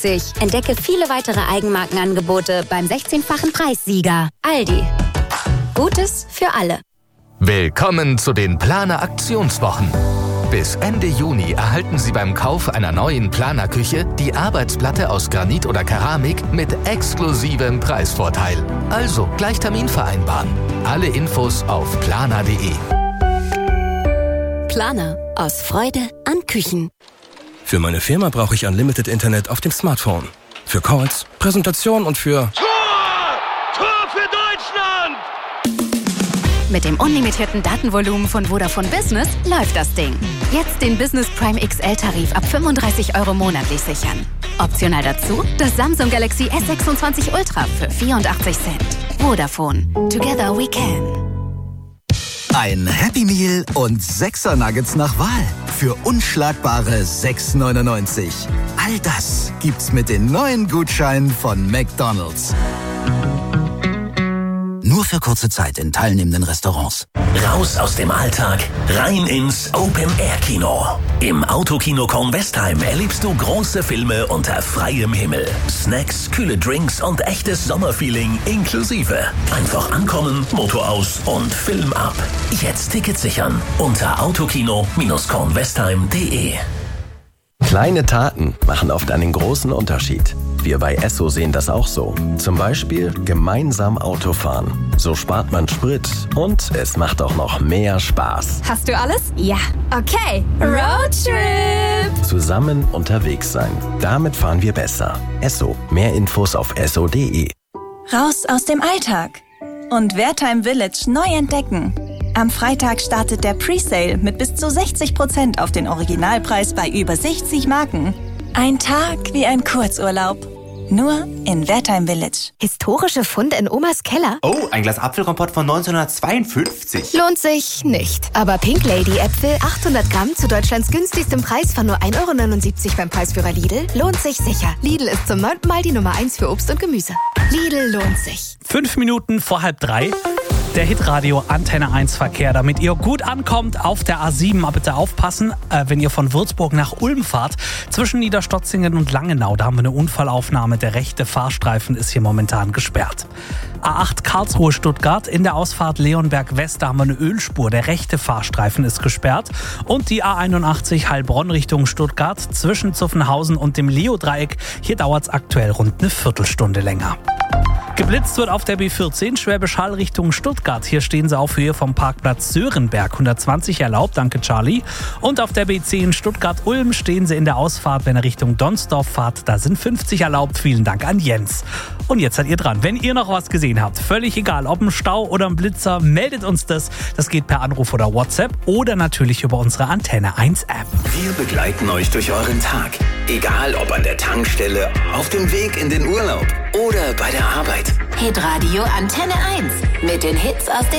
Entdecke viele weitere Eigenmarkenangebote beim 16-fachen Preissieger. Aldi. Gutes für alle. Willkommen zu den Planer Aktionswochen. Bis Ende Juni erhalten Sie beim Kauf einer neuen Planer-Küche die Arbeitsplatte aus Granit oder Keramik mit exklusivem Preisvorteil. Also gleich Termin vereinbaren. Alle Infos auf planer.de. Planer. Aus Freude an Küchen. Für meine Firma brauche ich Unlimited Internet auf dem Smartphone. Für Calls, Präsentation und für... Tor für Deutschland! Mit dem unlimitierten Datenvolumen von Vodafone Business läuft das Ding. Jetzt den Business Prime XL-Tarif ab 35 € monatlich sichern. Optional dazu das Samsung Galaxy S26 Ultra für 84 Cent. Vodafone. Together we can. Ein Happy Meal und 6er Nuggets nach Wahl für unschlagbare 6,99. All das gibt's mit den neuen Gutscheinen von McDonald's. Nur für kurze Zeit in teilnehmenden Restaurants. Raus aus dem Alltag, rein ins Open-Air-Kino. Im Autokino Kornwestheim erlebst du große Filme unter freiem Himmel. Snacks, kühle Drinks und echtes Sommerfeeling inklusive. Einfach ankommen, Motor aus und Film ab. Jetzt Tickets sichern unter autokino-kornwestheim.de. Kleine Taten machen oft einen großen Unterschied. Wir bei Esso sehen das auch so. Zum Beispiel gemeinsam Autofahren. So spart man Sprit und es macht auch noch mehr Spaß. Hast du alles? Ja. Okay. Roadtrip! Zusammen unterwegs sein. Damit fahren wir besser. Esso. Mehr Infos auf esso.de. Raus aus dem Alltag und Wertheim Village neu entdecken. Am Freitag startet der Presale mit bis zu 60% auf den Originalpreis bei über 60 Marken. Ein Tag wie ein Kurzurlaub. Nur in Wertheim Village. Historische Funde in Omas Keller? Oh, ein Glas Apfelkompott von 1952. Lohnt sich nicht. Aber Pink Lady Äpfel 800 Gramm zu Deutschlands günstigstem Preis von nur 1,79 € beim Preisführer Lidl lohnt sich sicher. Lidl ist zum 9. Mal die Nummer 1 für Obst und Gemüse. Lidl lohnt sich. 5 Minuten vor 2:30. Der Hitradio Antenne 1 Verkehr, damit ihr gut ankommt auf der A7. Aber bitte aufpassen, wenn ihr von Würzburg nach Ulm fahrt. Zwischen Niederstotzingen und Langenau, da haben wir eine Unfallaufnahme. Der rechte Fahrstreifen ist hier momentan gesperrt. A8 Karlsruhe-Stuttgart, in der Ausfahrt Leonberg West, da haben wir eine Ölspur. Der rechte Fahrstreifen ist gesperrt. Und die A81 Heilbronn Richtung Stuttgart, zwischen Zuffenhausen und dem Leo-Dreieck. Hier dauert es aktuell rund eine Viertelstunde länger. Geblitzt wird auf der B14 Schwäbisch Hall Richtung Stuttgart. Hier stehen sie auf Höhe vom Parkplatz Sörenberg. 120 erlaubt, danke Charlie. Und auf der B10 Stuttgart-Ulm stehen sie in der Ausfahrt, wenn ihr Richtung Donsdorf fahrt. Da sind 50 erlaubt. Vielen Dank an Jens. Und jetzt seid ihr dran. Wenn ihr noch was gesehen habt, völlig egal, ob ein Stau oder ein Blitzer, meldet uns das. Das geht per Anruf oder WhatsApp oder natürlich über unsere Antenne 1 App. Wir begleiten euch durch euren Tag. Egal ob an der Tankstelle, auf dem Weg in den Urlaub oder bei der Arbeit. Hitradio Antenne 1 mit den Hits aus den